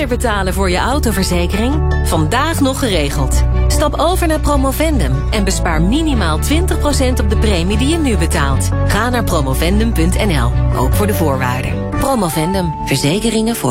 minder betalen voor je autoverzekering? Vandaag nog geregeld. Stap over naar Promovendum en bespaar minimaal 20% op de premie die je nu betaalt. Ga naar promovendum.nl, ook voor de voorwaarden. Promovendum, verzekeringen voor